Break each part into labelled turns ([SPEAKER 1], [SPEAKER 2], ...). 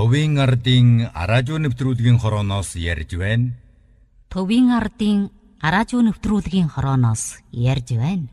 [SPEAKER 1] Төвийн ардын араажуу нэвтрүүлгийн хорооноос ярьж байна.
[SPEAKER 2] Төвийн ардын араажуу нэвтрүүлгийн хорооноос ярьж байна.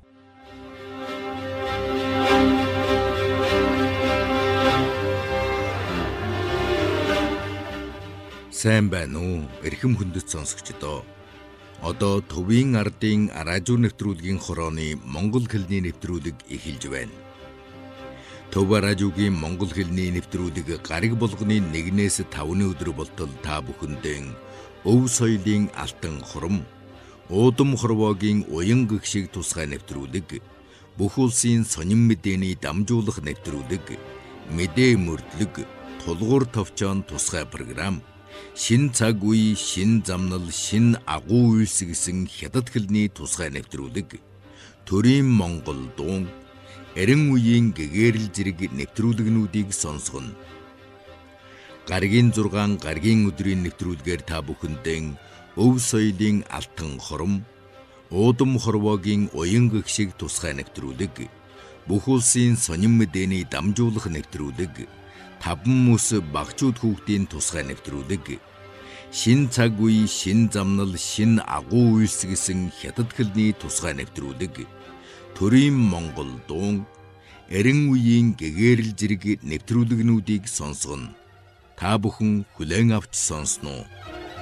[SPEAKER 1] Сайн байна уу? Эрхэм хүндэт сонсогчдоо. Одоо Төвийн ардын араажуу нэвтрүүлгийн хорооны монгол хэлний нэвтрүүлэг эхэлж байна. Төв араажуугийн монгол хэлний нэвтрүүлэг гариг болгоны 1-ээс 5-ны өдөр болтол та бүхэндээ өв соёлын алтан хурам, уудам хорвоогийн уян гэгшиг тусгай нэвтрүүлэг, бүх улсын сонин мэдээний дамжуулах нэвтрүүлэг, мэдээ мөрдлөг, тулгуур товчоон тусгай програм, шин цаг үе, шин замнал, шин агуу үйлс гэсэн хятад хэлний тусгай нэвтрүүлэг, төрийн монгол дуу, эрен үеийн гэгэрэл зэрэг нэвтрүүлгнүүдийг сонсгоно. Гаригийн 6 гаригийн өдрийн нэвтрүүлгээр та бүхэндээ өв соёлын алтан хором, уудам хорвоогийн уян гэгшиг тусгай нэвтрүүлэг, бүх улсын сонин мэдээний дамжуулах нэвтрүүлэг, 5 мөс багчууд хүүхдийн тусгай нэвтрүүлэг, шин цаг үе, шин замнал, шин агуу үйлс гэсэн хятад хэлний тусгай нэвтрүүлэг, төрийн монгол дуу, эрен үеийн гэгэрэл зэрэг нэвтрүүлгнүүдийг сонсгоно. Та бүхэн хүлээн авч сонсноо.